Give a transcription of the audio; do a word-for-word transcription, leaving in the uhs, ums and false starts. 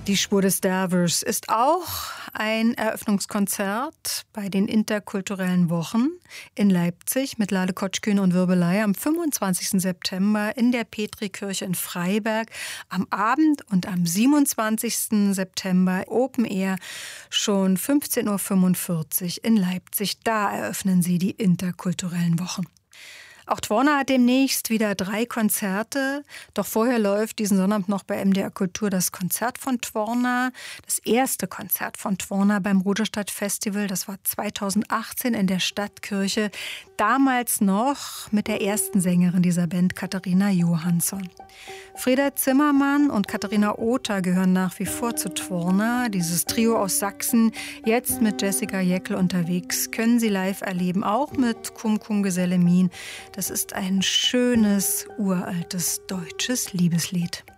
Die Spur des Derwisch ist auch ein Eröffnungskonzert bei den interkulturellen Wochen in Leipzig mit Lale Kotschkühn und Wirbelei am fünfundzwanzigsten September in der Petrikirche in Freiberg. Am Abend und am siebenundzwanzigsten September Open Air schon fünfzehn Uhr fünfundvierzig in Leipzig. Da eröffnen sie die interkulturellen Wochen. Auch Tworna hat demnächst wieder drei Konzerte. Doch vorher läuft diesen Sonnabend noch bei M D R Kultur das Konzert von Tworna. Das erste Konzert von Tworna beim Ruderstadt Festival. Das war zweitausendachtzehn in der Stadtkirche. Damals noch mit der ersten Sängerin dieser Band, Katharina Johansson. Frieda Zimmermann und Katharina Oter gehören nach wie vor zu Tworna. Dieses Trio aus Sachsen, jetzt mit Jessica Jäckel unterwegs, können Sie live erleben. Auch mit Kum Kum Geselle Min. Das ist ein schönes, uraltes deutsches Liebeslied.